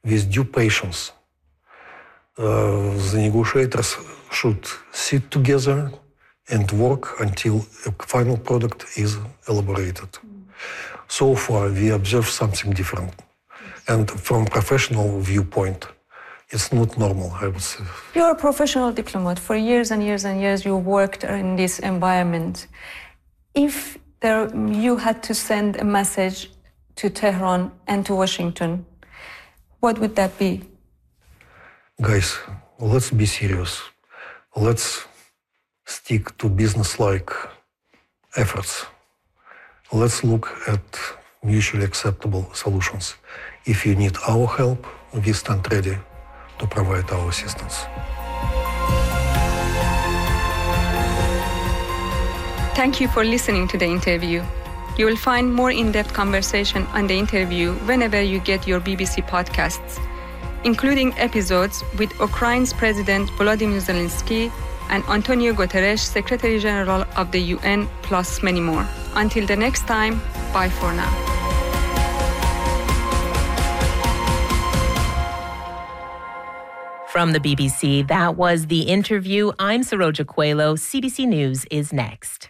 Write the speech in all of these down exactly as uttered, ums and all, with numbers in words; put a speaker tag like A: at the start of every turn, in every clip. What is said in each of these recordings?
A: with due patience. Uh, the negotiators should sit together and work until a final product is elaborated. Mm. So far, we observe something different. Yes. And from professional viewpoint, it's not normal, I would say.
B: You're a professional diplomat. For years and years and years, you worked in this environment. If there, you had to send a message to Tehran and to Washington, what would that be?
A: Guys, let's be serious. Let's stick to business-like efforts. Let's look at mutually acceptable solutions. If you need our help, we stand ready to provide our assistance.
B: Thank you for listening to the interview. You will find more in-depth conversation on the interview whenever you get your B B C podcasts, including episodes with Ukraine's President Volodymyr Zelensky and Antonio Guterres, Secretary General of the U N, plus many more. Until the next time, bye for now.
C: From the B B C, that was The Interview. I'm Saroja Coelho. C B C News is next.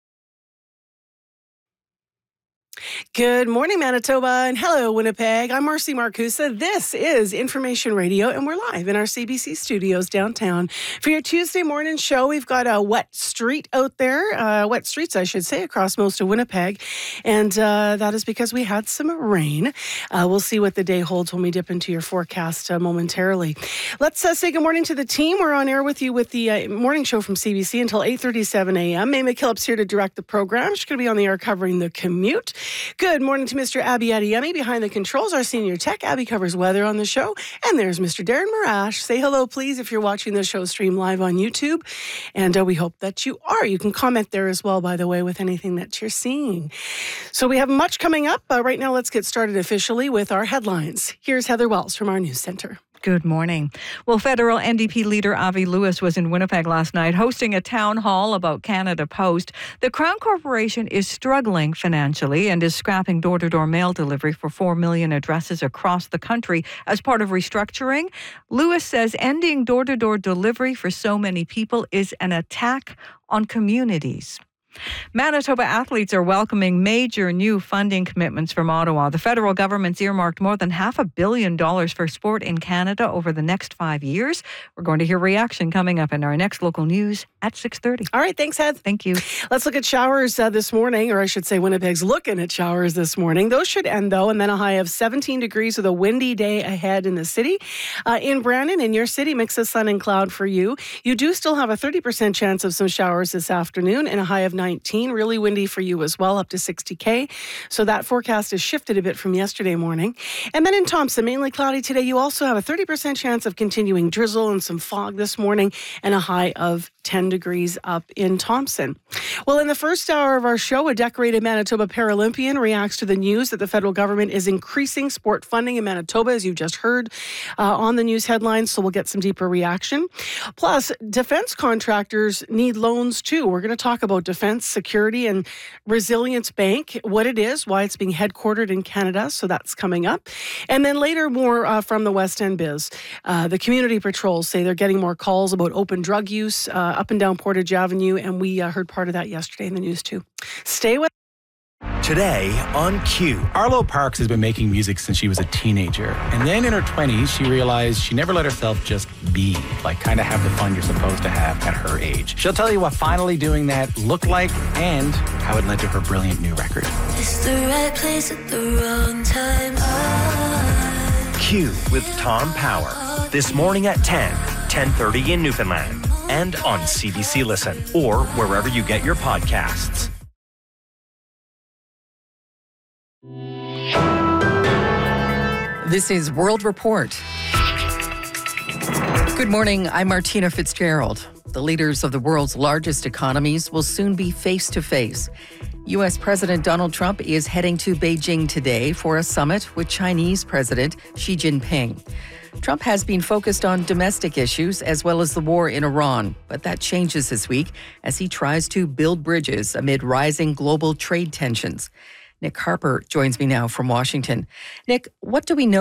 D: Good morning, Manitoba, and hello, Winnipeg. I'm Marcy Marcusa. This is Information Radio, and we're live in our C B C studios downtown. For your Tuesday morning show, we've got a wet street out there, uh, wet streets, I should say, across most of Winnipeg, and uh, that is because we had some rain. Uh, we'll see what the day holds when we dip into your forecast uh, momentarily. Let's uh, say good morning to the team. We're on air with you with the uh, morning show from C B C until eight thirty-seven a.m. May McKillop's here to direct the program. She's going to be on the air covering the commute. Good morning to Mister Abby Adeyemi behind the controls, our senior tech. Abby covers weather on the show. And there's Mister Darren Marash. Say hello, please, if you're watching the show stream live on YouTube. And uh, we hope that you are. You can comment there as well, by the way, with anything that you're seeing. So we have much coming up. Uh, right now, let's get started officially with our headlines. Here's Heather Wells from our news center.
E: Good morning. Well, federal N D P leader Avi Lewis was in Winnipeg last night hosting a town hall about Canada Post. The Crown Corporation is struggling financially and is scrapping door-to-door mail delivery for four million addresses across the country as part of restructuring. Lewis says ending door-to-door delivery for so many people is an attack on communities. Manitoba athletes are welcoming major new funding commitments from Ottawa. The federal government's earmarked more than half a billion dollars for sport in Canada over the next five years. We're going to hear reaction coming up in our next local news at six thirty.
D: All right, thanks, Head.
E: Thank you.
D: Let's look at showers uh, this morning, or I should say Winnipeg's looking at showers this morning. Those should end, though, and then a high of seventeen degrees with a windy day ahead in the city. Uh, in Brandon, in your city, mix of sun and cloud for you. You do still have a thirty percent chance of some showers this afternoon and a high of nineteen. Really windy for you as well, up to sixty K. So that forecast has shifted a bit from yesterday morning. And then in Thompson, mainly cloudy today. You also have a thirty percent chance of continuing drizzle and some fog this morning and a high of ten degrees up in Thompson. Well, in the first hour of our show, a decorated Manitoba Paralympian reacts to the news that the federal government is increasing sport funding in Manitoba, as you just heard uh, on the news headlines. So we'll get some deeper reaction. Plus, defense contractors need loans too. We're going to talk about Defense Security and Resilience Bank, what it is, why it's being headquartered in Canada. So that's coming up. And then later, more uh, from the West End Biz. Uh, the community patrols say they're getting more calls about open drug use uh, up and down Portage Avenue, and we uh, heard part of that yesterday in the news too. Stay with
F: Today on Q. Arlo Parks has been making music since she was a teenager. And then in her twenties, she realized she never let herself just be, like kind of have the fun you're supposed to have at her age. She'll tell you what finally doing that looked like and how it led to her brilliant new record.
G: It's the right place at the wrong time. I...
H: Q with Tom Power. This morning at ten, ten thirty in Newfoundland. And on C B C Listen or wherever you get your podcasts.
I: This is World Report. Good morning, I'm Martina Fitzgerald. The leaders of the world's largest economies will soon be face-to-face. U S President Donald Trump is heading to Beijing today for a summit with Chinese President Xi Jinping. Trump has been focused on domestic issues as well as the war in Iran, but that changes this week as he tries to build bridges amid rising global trade tensions. Nick Harper joins me now from Washington. Nick, what do we know